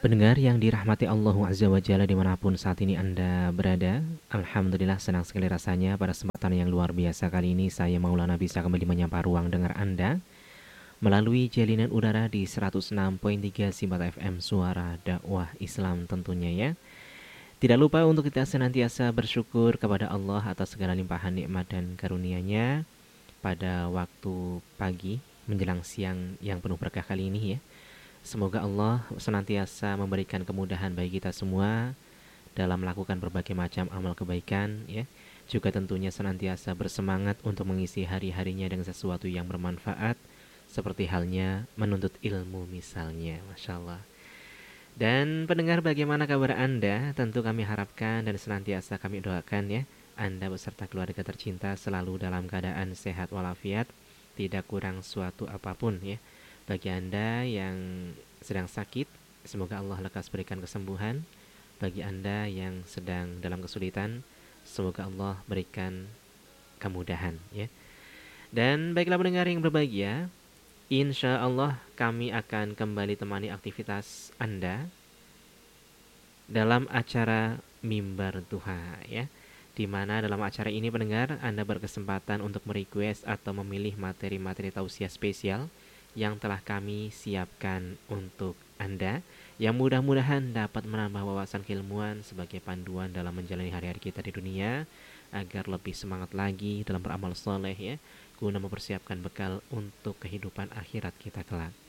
Pendengar yang dirahmati Allah Azza wa Jalla dimanapun saat ini Anda berada, Alhamdulillah senang sekali rasanya pada kesempatan yang luar biasa kali ini saya Maulana bisa kembali menyapa ruang dengar Anda melalui jalinan udara di 106.3 Simat FM Suara Dakwah Islam tentunya ya. Tidak lupa untuk kita senantiasa bersyukur kepada Allah atas segala limpahan nikmat dan karunia-Nya pada waktu pagi menjelang siang yang penuh berkah kali ini ya. Semoga Allah senantiasa memberikan kemudahan bagi kita semua dalam melakukan berbagai macam amal kebaikan ya. Juga tentunya senantiasa bersemangat untuk mengisi hari-harinya dengan sesuatu yang bermanfaat seperti halnya menuntut ilmu misalnya. Masya Allah. Dan pendengar bagaimana kabar Anda? Tentu kami harapkan dan senantiasa kami doakan ya Anda beserta keluarga tercinta selalu dalam keadaan sehat walafiat, tidak kurang suatu apapun ya. Bagi Anda yang sedang sakit, semoga Allah lekas berikan kesembuhan. Bagi Anda yang sedang dalam kesulitan, semoga Allah berikan kemudahan ya. Dan baiklah pendengar yang berbahagia, insya Allah kami akan kembali temani aktivitas Anda dalam acara Mimbar Duha ya. Di mana dalam acara ini pendengar Anda berkesempatan untuk merequest atau memilih materi-materi tausiah spesial yang telah kami siapkan untuk Anda, yang mudah-mudahan dapat menambah wawasan keilmuan sebagai panduan dalam menjalani hari-hari kita di dunia agar lebih semangat lagi dalam beramal soleh ya, guna mempersiapkan bekal untuk kehidupan akhirat kita kelak.